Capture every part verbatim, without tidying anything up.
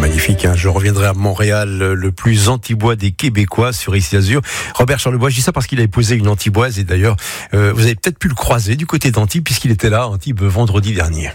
magnifique, hein. Je reviendrai à Montréal, le plus antibois des Québécois sur Ici Azur. Robert Charlebois, je dis ça parce qu'il a épousé une antiboise et d'ailleurs, euh, vous avez peut-être pu le croiser du côté d'Antibes puisqu'il était là à Antibes vendredi dernier.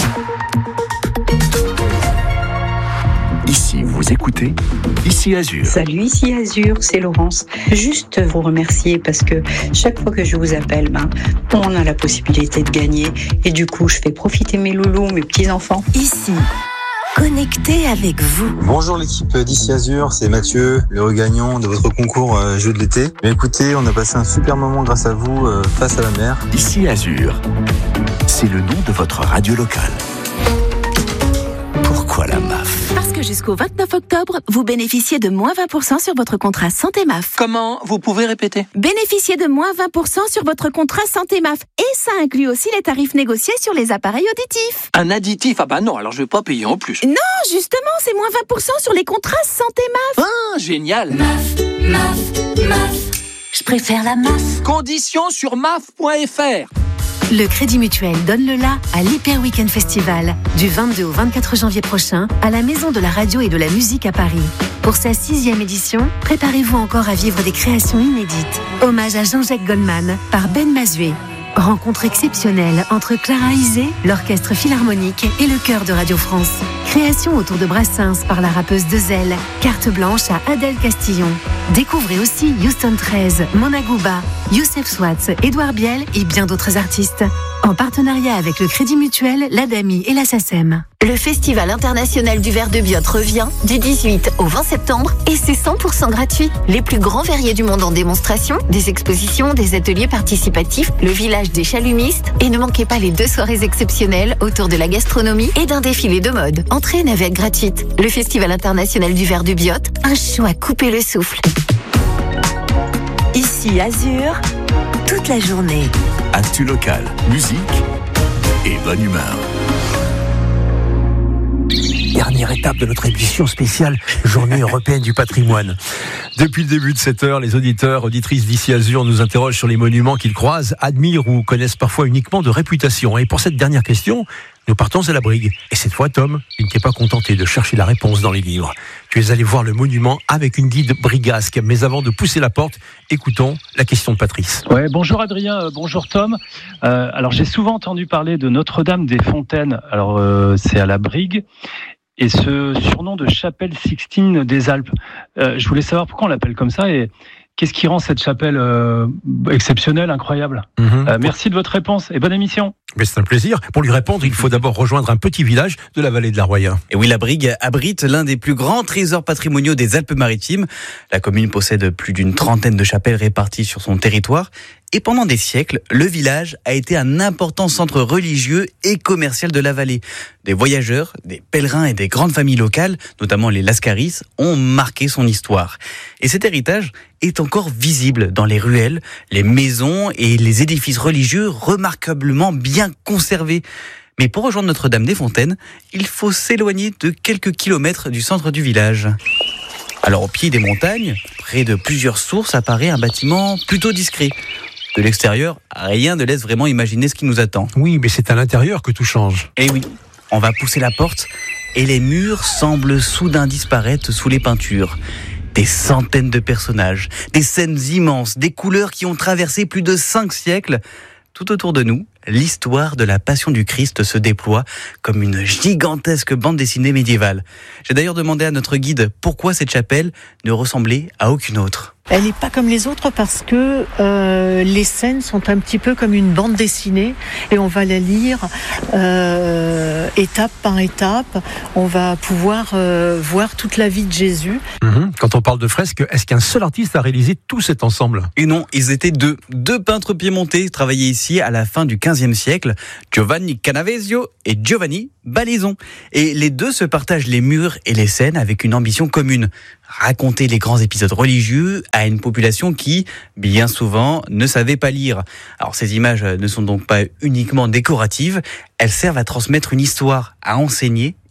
Ici, vous écoutez Ici Azur. Salut, Ici Azur, c'est Laurence. Juste vous remercier parce que chaque fois que je vous appelle, ben, on a la possibilité de gagner et du coup, je fais profiter mes loulous, mes petits-enfants. Ici, connecté avec vous. Bonjour l'équipe d'Ici Azur, c'est Mathieu, le gagnant de votre concours euh, Jeu de l'été. Mais écoutez, on a passé un super moment grâce à vous euh, face à la mer. Ici Azur, c'est le nom de votre radio locale. Pourquoi la M A F ? Parce que jusqu'au vingt-neuf octobre, vous bénéficiez de moins vingt pour cent sur votre contrat Santé M A F. Comment ? Vous pouvez répéter ? Bénéficiez de moins vingt pour cent sur votre contrat Santé M A F. Et ça inclut aussi les tarifs négociés sur les appareils auditifs. Un additif ? Ah bah non, alors je vais pas payer en plus. Non, justement, c'est moins vingt pour cent sur les contrats Santé M A F. Ah, génial ! M A F, M A F, M A F. Je préfère la M A F. Conditions sur M A F point F R. Le Crédit Mutuel donne le la à l'Hyper Weekend Festival du vingt-deux au vingt-quatre janvier prochain à la Maison de la Radio et de la Musique à Paris. Pour sa sixième édition, préparez-vous encore à vivre des créations inédites. Hommage à Jean-Jacques Goldman par Ben Mazué. Rencontre exceptionnelle entre Clara Isé, l'Orchestre Philharmonique et le Chœur de Radio France. Création autour de Brassens par la rappeuse Dezel. Carte blanche à Adèle Castillon. Découvrez aussi Houston treize, Mona Gouba, Youssef Swatz, Édouard Biel et bien d'autres artistes. En partenariat avec le Crédit Mutuel, l'Adami et la SACEM. Le Festival international du verre de Biot revient du dix-huit au vingt septembre et c'est cent pour cent gratuit. Les plus grands verriers du monde en démonstration, des expositions, des ateliers participatifs, le village des chalumistes et ne manquez pas les deux soirées exceptionnelles autour de la gastronomie et d'un défilé de mode. Entrée et navette gratuite. Le Festival international du verre de Biot, un show à couper le souffle. Ici Azur, toute la journée. Actu local, musique et bonne humeur. Dernière étape de notre émission spéciale Journée européenne du patrimoine. Depuis le début de cette heure, les auditeurs, auditrices d'Ici Azur nous interrogent sur les monuments qu'ils croisent, admirent ou connaissent parfois uniquement de réputation. Et pour cette dernière question, nous partons à la Brigue. Et cette fois, Tom, il ne t'est pas contenté de chercher la réponse dans les livres. Tu es allé voir le monument avec une guide brigasque. Mais avant de pousser la porte, écoutons la question de Patrice. Ouais, bonjour Adrien, euh, bonjour Tom. Euh, alors j'ai souvent entendu parler de Notre-Dame des Fontaines. Alors euh, c'est à la Brigue. Et ce surnom de chapelle Sixtine des Alpes. Euh, je voulais savoir pourquoi on l'appelle comme ça et qu'est-ce qui rend cette chapelle euh, exceptionnelle, incroyable. Mmh. euh, Merci de votre réponse et bonne émission. Mais c'est un plaisir. Pour lui répondre, il faut d'abord rejoindre un petit village de la vallée de la Roya. Et oui, la Brigue abrite l'un des plus grands trésors patrimoniaux des Alpes-Maritimes. La commune possède plus d'une trentaine de chapelles réparties sur son territoire. Et pendant des siècles, le village a été un important centre religieux et commercial de la vallée. Des voyageurs, des pèlerins et des grandes familles locales, notamment les Lascaris, ont marqué son histoire. Et cet héritage est encore visible dans les ruelles, les maisons et les édifices religieux remarquablement bien conservés. Mais pour rejoindre Notre-Dame des Fontaines, il faut s'éloigner de quelques kilomètres du centre du village. Alors au pied des montagnes, près de plusieurs sources, apparaît un bâtiment plutôt discret. De l'extérieur, rien ne laisse vraiment imaginer ce qui nous attend. Oui, mais c'est à l'intérieur que tout change. Eh oui, on va pousser la porte et les murs semblent soudain disparaître sous les peintures. Des centaines de personnages, des scènes immenses, des couleurs qui ont traversé plus de cinq siècles. Tout autour de nous, l'histoire de la Passion du Christ se déploie comme une gigantesque bande dessinée médiévale. J'ai d'ailleurs demandé à notre guide pourquoi cette chapelle ne ressemblait à aucune autre. Elle n'est pas comme les autres parce que euh, les scènes sont un petit peu comme une bande dessinée et on va la lire euh, étape par étape. On va pouvoir euh, voir toute la vie de Jésus. Mmh. Quand on parle de fresques, est-ce qu'un seul artiste a réalisé tout cet ensemble ? Et non, ils étaient deux. Deux peintres piémontais travaillaient ici à la fin du quinzième siècle, Giovanni Canavesio et Giovanni Balaison. Et les deux se partagent les murs et les scènes avec une ambition commune. Raconter les grands épisodes religieux à une population qui, bien souvent, ne savait pas lire. Alors ces images ne sont donc pas uniquement décoratives, elles servent à transmettre une histoire, à enseigner et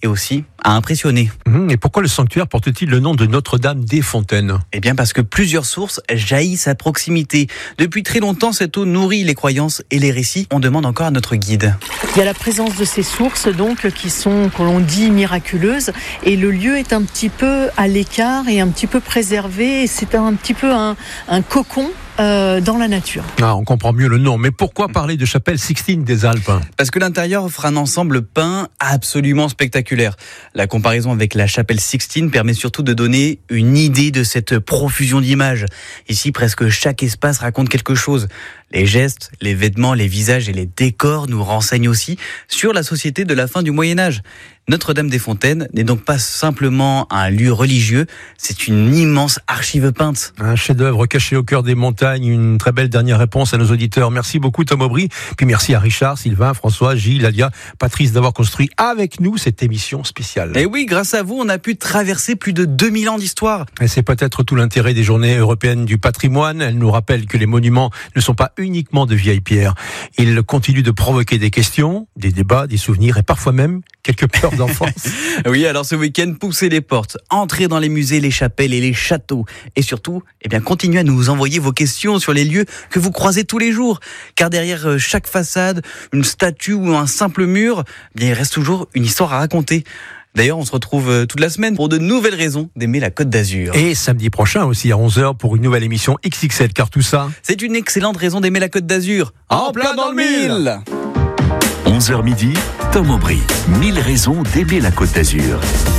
et aussi à impressionner. Mmh, et pourquoi le sanctuaire porte-t-il le nom de Notre-Dame des Fontaines ? Eh bien parce que plusieurs sources jaillissent à proximité. Depuis très longtemps, cette eau nourrit les croyances et les récits. On demande encore à notre guide. Il y a la présence de ces sources donc qui sont, que l'on dit, miraculeuses, et le lieu est un petit peu à l'écart et un petit peu préservé. Et c'est un petit peu un, un cocon Euh, dans la nature. Ah, on comprend mieux le nom. Mais pourquoi parler de Chapelle Sixtine des Alpes ? Parce que l'intérieur offre un ensemble peint absolument spectaculaire. La comparaison avec la Chapelle Sixtine permet surtout de donner une idée de cette profusion d'images. Ici, presque chaque espace raconte quelque chose. Les gestes, les vêtements, les visages et les décors nous renseignent aussi sur la société de la fin du Moyen-Âge. Notre-Dame des Fontaines n'est donc pas simplement un lieu religieux, c'est une immense archive peinte. Un chef-d'œuvre caché au cœur des montagnes, une très belle dernière réponse à nos auditeurs. Merci beaucoup Tom Aubry, puis merci à Richard, Sylvain, François, Gilles, Alia, Patrice d'avoir construit avec nous cette émission spéciale. Et oui, grâce à vous, on a pu traverser plus de deux mille ans d'histoire. Et c'est peut-être tout l'intérêt des journées européennes du patrimoine. Elles nous rappellent que les monuments ne sont pas uniquement de vieilles pierres. Ils continuent de provoquer des questions, des débats, des souvenirs et parfois même quelques peurs d'enfance. Oui, alors ce week-end, poussez les portes, entrez dans les musées, les chapelles et les châteaux. Et surtout, eh bien, continuez à nous envoyer vos questions sur les lieux que vous croisez tous les jours. Car derrière chaque façade, une statue ou un simple mur, eh bien, il reste toujours une histoire à raconter. D'ailleurs, on se retrouve toute la semaine pour de nouvelles raisons d'aimer la Côte d'Azur. Et samedi prochain aussi à onze heures pour une nouvelle émission X X L, car tout ça, c'est une excellente raison d'aimer la Côte d'Azur. En plein dans le mille. onze heures midi, Tom Aubry, mille raisons d'aimer la Côte d'Azur.